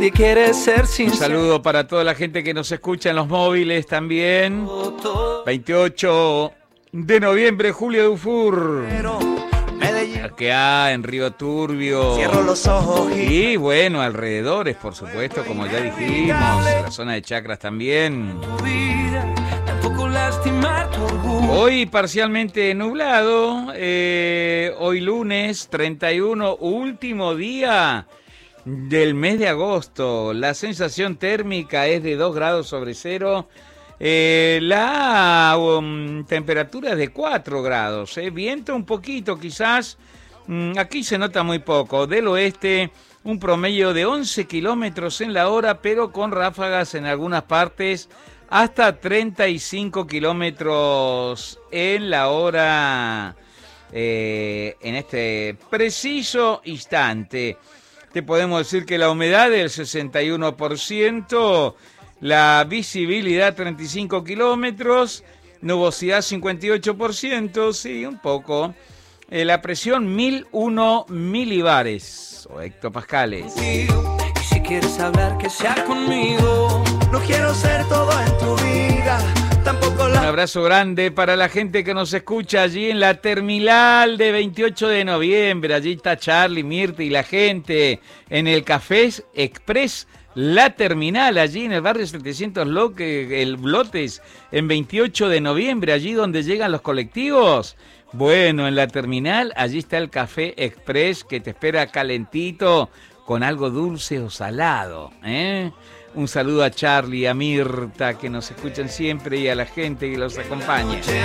Si quieres ser sincero. Un saludo para toda la gente que nos escucha en los móviles también. 28 de noviembre, Julio Dufour. Acá en Río Turbio. Cierro los ojos y bueno, alrededores, por supuesto, como ya dijimos, la zona de Chacras también. Hoy parcialmente nublado, hoy lunes 31, último día del mes de agosto. La sensación térmica es de 2 grados sobre cero. La temperatura es de 4 grados. Viento un poquito quizás. Aquí se nota muy poco. Del oeste, un promedio de 11 kilómetros en la hora, pero con ráfagas en algunas partes hasta 35 kilómetros en la hora en este preciso instante. Te podemos decir que la humedad es del 61%, la visibilidad 35 kilómetros, nubosidad 58%, sí, un poco. La presión 1001 milibares o hectopascales. Y si quieres hablar, que sea conmigo. No quiero ser todo en tu vida, tampoco la... Un abrazo grande para la gente que nos escucha allí en la terminal de 28 de noviembre. Allí está Charlie, Mirta y la gente en el Café Express La Terminal, allí en el barrio 700 Lotes, en 28 de noviembre, allí donde llegan los colectivos. Bueno, en la terminal, allí está el Café Express que te espera calentito con algo dulce o salado, ¿eh? Un saludo a Charlie, a Mirta, que nos escuchan siempre, y a la gente que los acompaña.